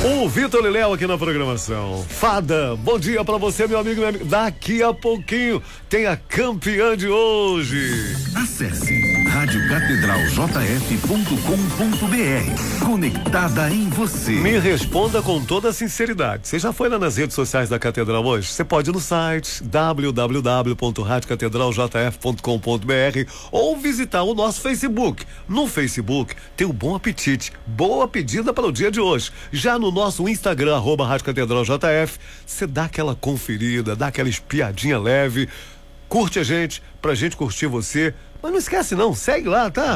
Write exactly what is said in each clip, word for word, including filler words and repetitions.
O Vitor Liléu aqui na programação. Fada, bom dia pra você, meu amigo, meu amigo. Daqui a pouquinho tem a campeã de hoje. Acesse rádio catedral j f ponto com ponto b r. Conectada em você. Me responda com toda a sinceridade. Você já foi lá nas redes sociais da Catedral hoje? Você pode ir no site w w w ponto rádio catedral j f ponto com ponto b r ou visitar o nosso Facebook. No Facebook tem o Bom Apetite. Boa pedida para o dia de hoje. Já no nosso Instagram, arroba Rádio Catedral J F, você dá aquela conferida, dá aquela espiadinha leve, curte a gente, pra gente curtir você, mas não esquece não, segue lá, tá?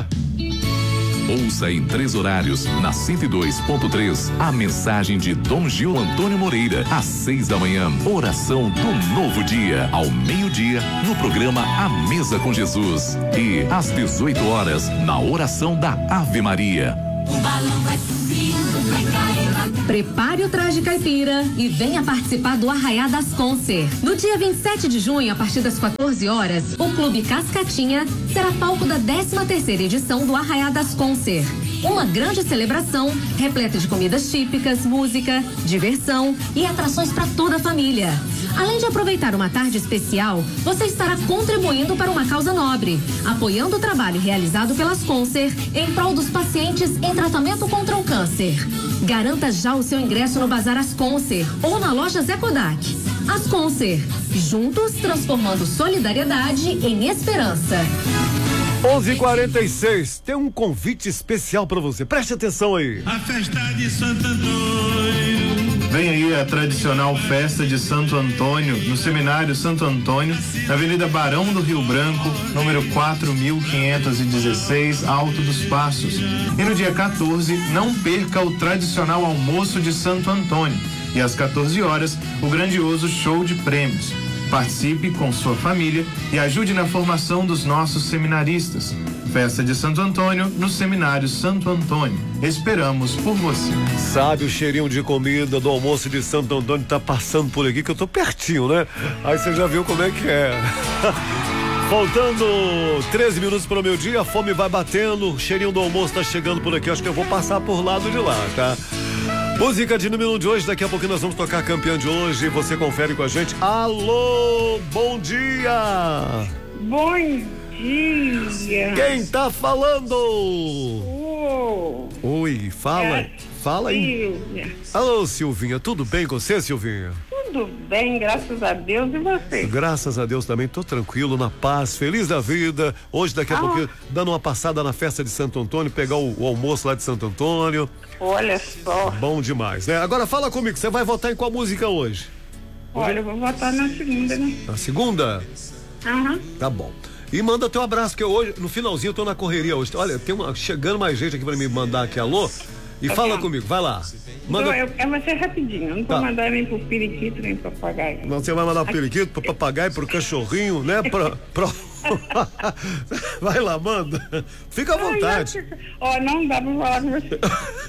Ouça em três horários, na cento e dois ponto três, a mensagem de Dom Gil Antônio Moreira, às seis da manhã, oração do novo dia, ao meio-dia, no programa A Mesa com Jesus, e às dezoito horas, na oração da Ave Maria. O balão vai subindo, vai cair lá. Prepare o traje caipira e venha participar do Arraiá das Concert. No dia vinte e sete de junho, a partir das quatorze horas, o Clube Cascatinha será palco da décima terceira edição do Arraiá das Concert. Uma grande celebração repleta de comidas típicas, música, diversão e atrações para toda a família. Além de aproveitar uma tarde especial, você estará contribuindo para uma causa nobre, apoiando o trabalho realizado pelas Concert em prol dos pacientes em tratamento contra o câncer. Garanta já o seu ingresso no Bazar As Concert ou na loja Zé Kodak. As Concert, juntos transformando solidariedade em esperança. onze e quarenta e seis, tem um convite especial para você. Preste atenção aí. A festa de Santo Antônio. Vem aí a tradicional festa de Santo Antônio, no Seminário Santo Antônio, na Avenida Barão do Rio Branco, número quatro mil quinhentos e dezesseis, Alto dos Passos. E no dia quatorze, não perca o tradicional almoço de Santo Antônio. E às quatorze horas, o grandioso show de prêmios. Participe com sua família e ajude na formação dos nossos seminaristas. Festa de Santo Antônio no Seminário Santo Antônio. Esperamos por você. Sabe o cheirinho de comida do almoço de Santo Antônio tá passando por aqui, que eu tô pertinho, né? Aí você já viu como é que é. Faltando treze minutos para o meu dia, a fome vai batendo, o cheirinho do almoço tá chegando por aqui, acho que eu vou passar por lado de lá, tá? Música de número um de hoje, daqui a pouquinho nós vamos tocar a campeã de hoje, você confere com a gente. Alô, bom dia! Bom dia! Quem tá falando? Oh, Oi, fala, é fala aí. Silvia. Alô, Silvinha, tudo bem com você, Silvinha? Tudo bem, graças a Deus, e você? Graças a Deus também, tô tranquilo, na paz, feliz da vida. Hoje, daqui a Ah. pouquinho, dando uma passada na festa de Santo Antônio, pegar o, o almoço lá de Santo Antônio. Olha só, Bom demais, né? Agora fala comigo, você vai votar em qual música hoje? olha, eu vou votar na segunda, né? Na segunda? Aham. Tá bom. E manda teu abraço, que hoje, no finalzinho, eu tô na correria hoje. Olha, tem uma, chegando mais gente aqui pra me mandar aqui, alô? E Tá fala bom. comigo, vai lá. Então, Manda. eu, eu vou ser rapidinho, eu não Tá. vou mandar nem pro periquito, nem pro papagaio. Você vai mandar pro periquito, pro papagaio, pro cachorrinho, né? Pra, pra... Vai lá, manda. Fica à vontade. Ai, eu fico- Ó, não dá pra falar com você.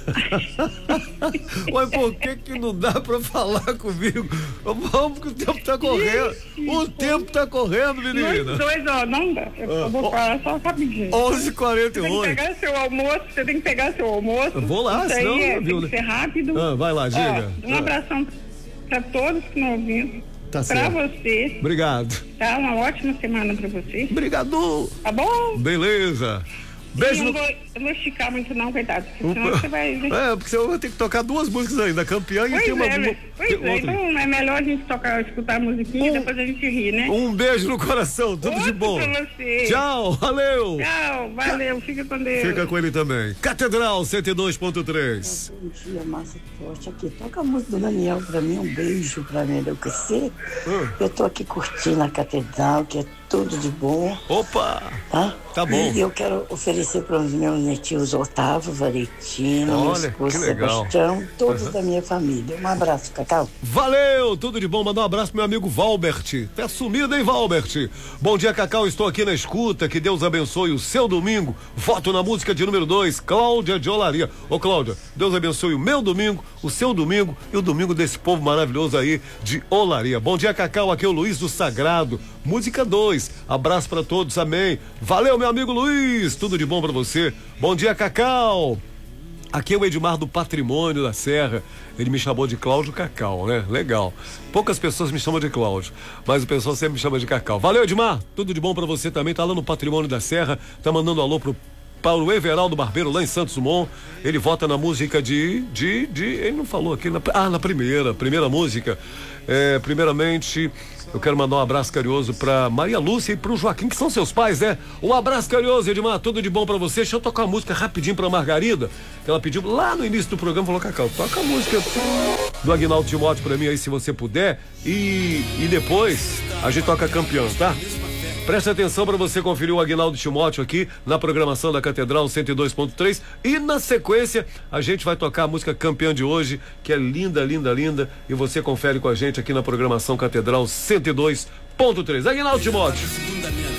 Ué, por que que não dá pra falar comigo? Vamos que o tempo tá correndo. O tempo tá correndo, Nós menina. dois, ó, não dá. Eu, eu Ah, vou ó. falar só rapidinho. onze e quarenta e Você tem que oito. pegar seu almoço, você tem que pegar seu almoço. Eu vou lá, Isso senão aí é, não viu, tem que né? ser rápido. Ah, vai lá, diga. Ó, um Ah. abração pra todos que estão ouvindo. Tá pra certo. você, Obrigado. tá? Uma ótima semana pra você. Obrigado. Tá bom? Beleza. Beijo Eu no... não vou, eu não vou esticar muito não, coitado. Porque senão você vai... É, porque eu vou ter que tocar duas músicas ainda, campeã e Pois tem uma... é, uma- velho. Pois tem é, outra. então é melhor a gente tocar, escutar a musiquinha Um- e depois a gente ri, né? Um beijo no coração, tudo de Outro bom. pra você. Tchau, valeu. Tchau, valeu, fica com Deus. Fica com ele também. Catedral cento e dois ponto três. Bom dia, Márcia Forte aqui. Toca a música do Daniel pra mim, um beijo pra mim, eu crescer. Hum. Eu tô aqui curtindo a catedral, que é tudo de bom, Opa! tá? Tá bom. E eu quero oferecer para os meus netinhos Otávio, Valentina, meu Olha, esposo que legal. Sebastião, todos da minha família. Um abraço, Cacau. Valeu, tudo de bom. Mandar um abraço pro meu amigo Valbert. Tá sumido, hein, Valbert? Bom dia, Cacau. Estou aqui na escuta. Que Deus abençoe o seu domingo. Voto na música de número dois, Cláudia de Olaria. Ô, Cláudia, Deus abençoe o meu domingo, o seu domingo e o domingo desse povo maravilhoso aí de Olaria. Bom dia, Cacau. Aqui é o Luiz do Sagrado. Música dois. Abraço pra todos, amém. Valeu, meu amigo Luiz. Tudo de bom pra você. Bom dia, Cacau. Aqui é o Edmar do Patrimônio da Serra. Ele me chamou de Cláudio Cacau, né? Legal. Poucas pessoas me chamam de Cláudio, mas o pessoal sempre me chama de Cacau. Valeu, Edmar. Tudo de bom pra você também. Tá lá no Patrimônio da Serra. Tá mandando alô pro Paulo Everaldo Barbeiro, lá em Santos Dumont. Ele vota na música de, de, de... Ele não falou aqui. Na, ah, na primeira. Primeira música. É, primeiramente... Eu quero mandar um abraço carinhoso pra Maria Lúcia e pro Joaquim, que são seus pais, né? Um abraço carinhoso, Edmar, tudo de bom pra você. Deixa eu tocar uma música rapidinho pra Margarida, que ela pediu lá no início do programa, falou, Cacau, toca a música do Aguinaldo Timóteo pra mim aí, se você puder, e, e depois a gente toca Campeão, tá? Preste atenção para você conferir o Aguinaldo Timóteo aqui na programação da Catedral cento e dois ponto três, e na sequência a gente vai tocar a música Campeã de hoje, que é linda, linda, linda, e você confere com a gente aqui na programação Catedral cento e dois ponto três. Aguinaldo Timóteo.